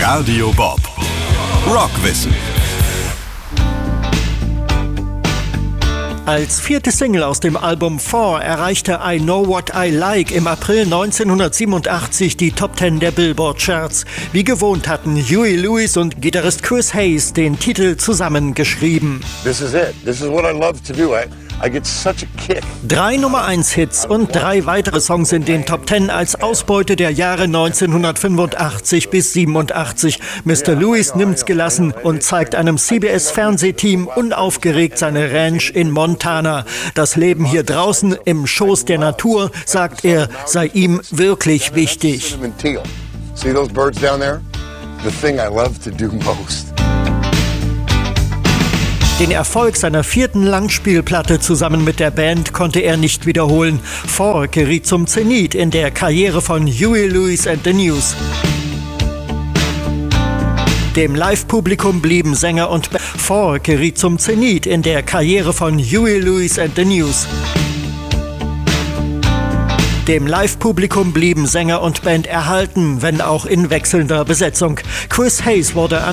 Radio Bob. Rockwissen. Als vierte Single aus dem Album 4 erreichte I Know What I Like im April 1987 die Top 10 der Billboard-Charts. Wie gewohnt hatten Huey Lewis und Gitarrist Chris Hayes den Titel zusammengeschrieben. This is it. This is what I love to do. I get such a kick. 3 Nummer-1-Hits und 3 weitere Songs in den Top 10 als Ausbeute der Jahre 1985 bis 87. Mr. Lewis nimmt's gelassen und zeigt einem CBS-Fernsehteam unaufgeregt seine Ranch in Montana. Das Leben hier draußen im Schoß der Natur, sagt er, sei ihm wirklich wichtig. See those birds down there? The thing I love to do most. Den Erfolg seiner 4. Langspielplatte zusammen mit der Band konnte er nicht wiederholen. 4 geriet zum Zenit in der Karriere von Huey Lewis and the News. Dem Live-Publikum blieben Sänger und Band. 4 geriet zum Zenit in der Karriere von Huey Lewis and the News. Dem Live-Publikum blieben Sänger und Band erhalten, wenn auch in wechselnder Besetzung. Chris Hayes wurde